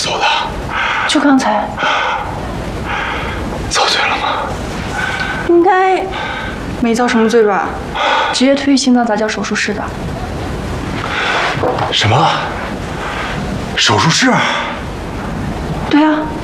走的？ 就刚才。 遭罪了吗？ 应该没遭什么罪吧？直接推去心脏杂交手术室的。 什么？手术室？ 对啊。